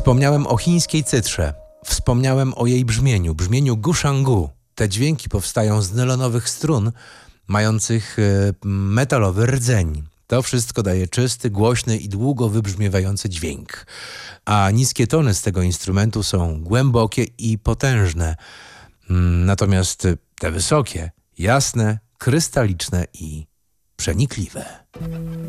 Wspomniałem o chińskiej cytrze. Wspomniałem o jej brzmieniu gushangu. Te dźwięki powstają z nylonowych strun mających metalowy rdzeń. To wszystko daje czysty, głośny i długo wybrzmiewający dźwięk. A niskie tony z tego instrumentu są głębokie i potężne. Natomiast te wysokie, jasne, krystaliczne i przenikliwe.